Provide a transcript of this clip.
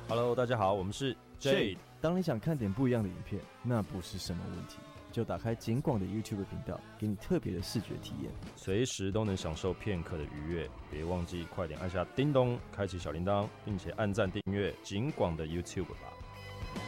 Hello， 大家好，我们是 Jade。 当你想看点不一样的影片，那不是什么问题，就打开警广的 YouTube 频道，给你特别的视觉体验， 随时都能享受片刻的愉悦。别忘记快点按下叮咚，开启小铃铛，并且按赞订阅警广的 YouTube 吧。